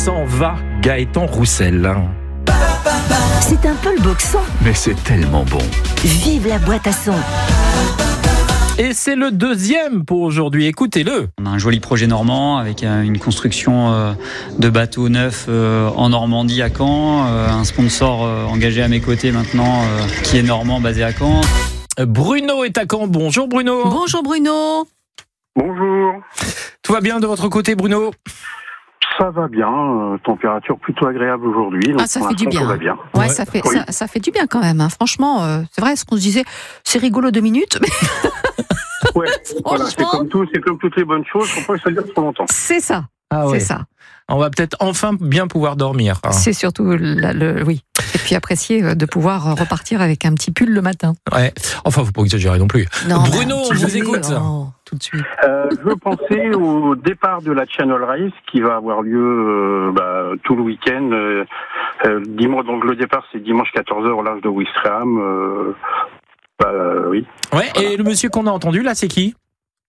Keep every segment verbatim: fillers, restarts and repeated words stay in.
s'en va, Gaëtan Roussel. C'est un peu le boxon. Mais c'est tellement bon. Vive la boîte à son. Et c'est le deuxième pour aujourd'hui, écoutez-le. On a un joli projet normand avec une construction de bateaux neufs en Normandie à Caen, un sponsor engagé à mes côtés maintenant qui est normand basé à Caen. Bruno est à Caen, bonjour Bruno. Bonjour Bruno. Bonjour. Tout va bien de votre côté Bruno ? Ça va bien, euh, température plutôt agréable aujourd'hui. Donc ah, ça pour fait du bien. Ça va bien. Ouais, Ouais. ça fait Oui. ça, ça fait du bien quand même. Hein. Franchement, euh, c'est vrai, ce qu'on se disait, c'est rigolo deux minutes, mais Ouais, voilà, c'est comme tout, c'est comme toutes les bonnes choses, faut pas que ça dure trop longtemps. c'est ça, Ah c'est ouais. ça. On va peut-être enfin bien pouvoir dormir. hein. C'est surtout la- le oui. Et puis apprécier euh, de pouvoir repartir avec un petit pull le matin. Ouais. Enfin, faut pas exagérer non plus. Non, Bruno, mais un on petit vous pull, écoute. oh, tout de suite. Euh, je pensais au départ de la Channel Race qui va avoir lieu euh, bah, tout le week-end. Euh, euh, dimanche, donc le départ c'est dimanche quatorze heures au large de Ouistreham. Euh, bah, euh, oui. Ouais. Et le monsieur qu'on a entendu là, c'est qui ?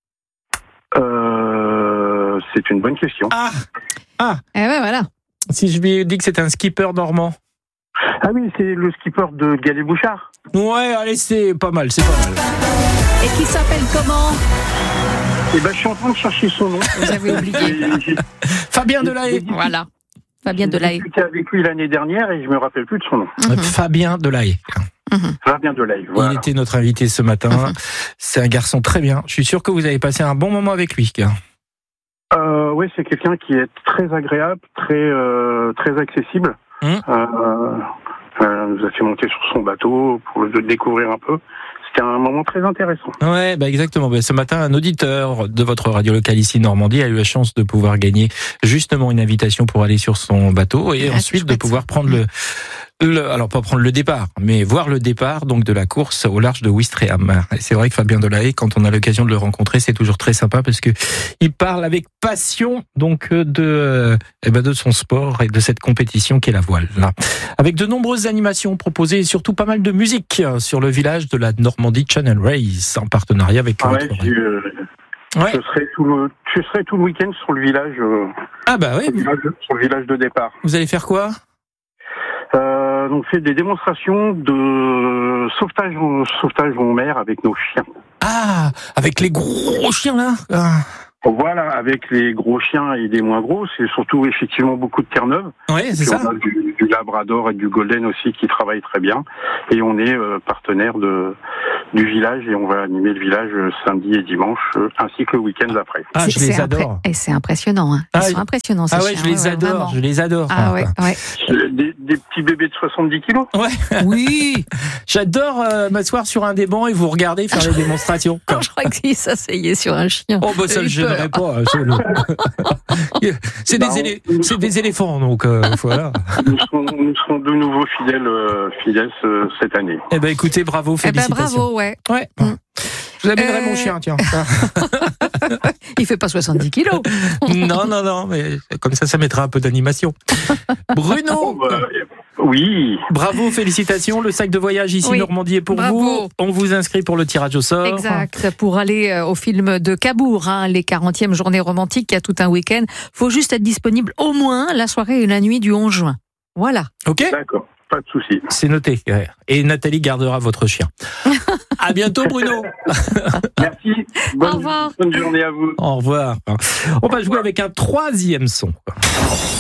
Euh, c'est une bonne question. Ah. Ah. Eh ben voilà. Si je lui ai dit que c'était un skipper normand. Ah oui, c'est le skipper de Galet Bouchard. Ouais, allez, c'est pas mal, c'est pas mal. Et qui s'appelle comment? Et ben je suis en train de chercher son nom. Vous avez oublié. J'ai- j'ai- Fabien Delahaye. Voilà. Fabien Delahaye. J'ai discuté avec lui l'année dernière et je me rappelle plus de son nom. Mhm. Fabien Delahaye. Fabien Delahaye, voilà. Il était notre invité ce matin. C'est un garçon très bien. Je suis sûr que vous avez passé un bon moment avec lui. Euh, oui, c'est quelqu'un qui est très agréable, très euh, très accessible. Mmh. Euh, euh, nous a fait monter sur son bateau pour le découvrir un peu. C'était un moment très intéressant. Ouais, bah exactement. Bah, ce matin, un auditeur de votre radio locale ici Normandie a eu la chance de pouvoir gagner justement une invitation pour aller sur son bateau et Ah, ensuite c'est de chouette, pouvoir ça. prendre le, le, alors pas prendre le départ, mais voir le départ donc de la course au large de Ouistreham. Et c'est vrai que Fabien Delahaye, quand on a l'occasion de le rencontrer, c'est toujours très sympa parce que il parle avec passion donc de, eh ben de son sport et de cette compétition qu'est la voile. Là. Avec de nombreuses animations proposées et surtout pas mal de musique sur le village de la Normandie Channel Race en partenariat avec Ah votre ouais, radio. je, euh, Ouais. je serai tout le, je serai tout le week-end sur le village, euh, Ah bah oui, sur, le village sur le village de départ. vous allez faire quoi ? Euh, donc fait des démonstrations de sauvetage, en- sauvetage en mer avec nos chiens. Ah, avec les gros chiens là. Ah. Voilà, avec les gros chiens et des moins gros, c'est surtout effectivement beaucoup de Terre-Neuve. Ouais, c'est Puis ça. on a du, du Labrador et du Golden aussi qui travaillent très bien. Et on est euh, partenaire de, du village et on va animer le village euh, samedi et dimanche, euh, ainsi que le week-end après. Ah, C'est- je les c'est adore. impré- Et c'est impressionnant. Hein. Ils Ah, sont je- impressionnants, ces Ah ouais, chiens. je les adore, vraiment. je les adore. Ah ouais, ouais. Euh, Des, des petits bébés de soixante-dix kilos. Ouais. Oui. J'adore euh, m'asseoir sur un des bancs et vous regarder faire les démonstrations. Non, je crois qu'il s'asseyait sur un chien. Oh bah ça J'ai le eu gênerait peur. pas. c'est le- C'est des, Bah, on- élé- c'est des éléphants donc euh, voilà. Nous serons, nous serons de nouveau fidèles, euh, fidèles euh, cette année. Eh ben écoutez, bravo, Eh ben félicitations. bravo, ouais. Ouais. Mm. Je vous amènerai Euh, mon chien, tiens. Il fait pas soixante-dix kilos. non, non, non, mais comme ça, ça mettra un peu d'animation. Bruno, Bon, bah, oui, bravo, félicitations. Le sac de voyage ici Oui, Normandie est pour bravo. vous. On vous inscrit pour le tirage au sort. Exact. Pour aller euh, au film de Cabourg, hein, les quarantièmes journées romantiques, il y a tout un week-end. Faut juste être disponible au moins la soirée et la nuit du onze juin. Voilà. Ok, d'accord, pas de souci. c'est noté. Et Nathalie gardera votre chien. À bientôt, Bruno. Merci. Bonne, Au revoir. bonne journée à vous. Au revoir. On va jouer avec un troisième son.